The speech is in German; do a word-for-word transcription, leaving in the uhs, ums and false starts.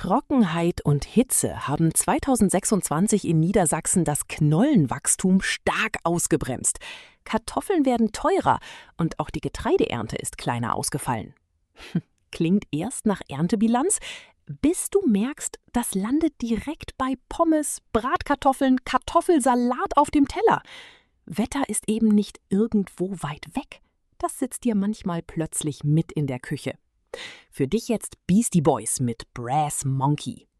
Trockenheit und Hitze haben zweitausendsechsundzwanzig in Niedersachsen das Knollenwachstum stark ausgebremst. Kartoffeln werden teurer und auch die Getreideernte ist kleiner ausgefallen. Klingt erst nach Erntebilanz, bis du merkst, das landet direkt bei Pommes, Bratkartoffeln, Kartoffelsalat auf dem Teller. Wetter ist eben nicht irgendwo weit weg. Das sitzt dir manchmal plötzlich mit in der Küche. Für dich jetzt Beastie Boys mit Brass Monkey.